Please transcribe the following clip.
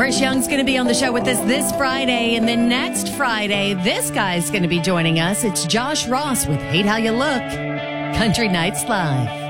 Chris Young's going to be on the show with us this Friday. And then next Friday, this guy's going to be joining us. It's Josh Ross with Hate How You Look. Country Nights Live.